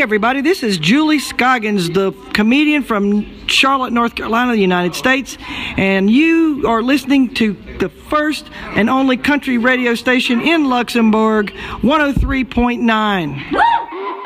everybody, this is Julie Scoggins, the comedian from Charlotte, North Carolina, the United States, and you are listening to the first and only country radio station in Luxembourg, 103.9.